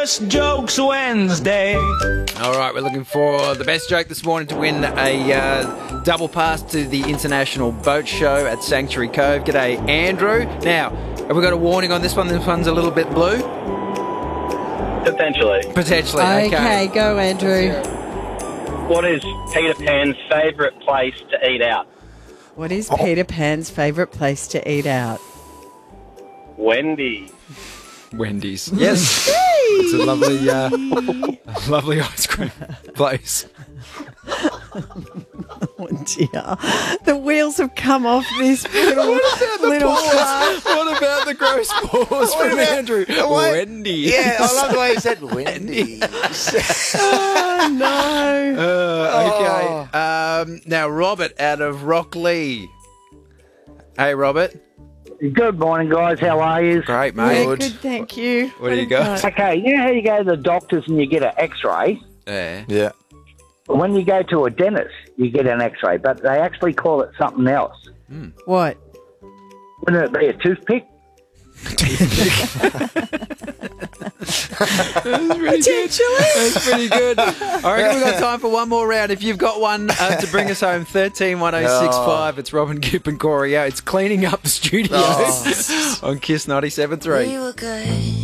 Worst Jokes Wednesday. All right, we're looking for the best joke this morning to win a double pass to the International Boat Show at Sanctuary Cove. G'day, Andrew. Now, have we got a warning on this one? This one's a little bit blue? Potentially. Potentially, Okay, go, Andrew. What is Peter Pan's favourite place to eat out? What is Peter Pan's favourite place to eat out? Wendy's. Wendy's. Yes. It's a lovely, lovely ice cream place. Oh dear. The wheels have come off this little car. What about the gross pause from Andrew? Wendy's. Yeah, I love the way he said Wendy's. Oh, no. Okay. Now, Robert out of Rockley. Hey, Robert. Good morning, guys. How are you? Great, mate. Yeah, good, thank you. What do you got? Okay, you know how you go to the doctors and you get an X-ray? Yeah. Yeah. When you go to a dentist, you get an X-ray, but they actually call it something else. What? Wouldn't it be a toothpick? Potentially. That's pretty good. I reckon we've got time for one more round. If you've got one to bring us home, 131065. It's Robin, Kip and Corey. It's cleaning up the studio on Kiss 97.3. We were good.